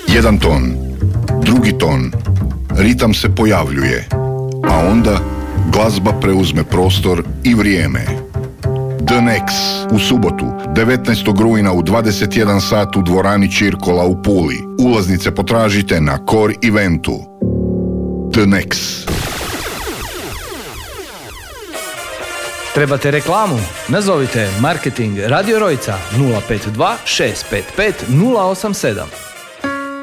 Jedan ton, drugi ton, ritam se pojavljuje, a onda glazba preuzme prostor i vrijeme. The Nex u subotu, 19. rujna u 21 sat u dvorani Čirkola u Puli. Ulaznice potražite na Core Eventu. The Nex. Trebate reklamu? Nazovite Marketing Radio Rojca 052 655 087.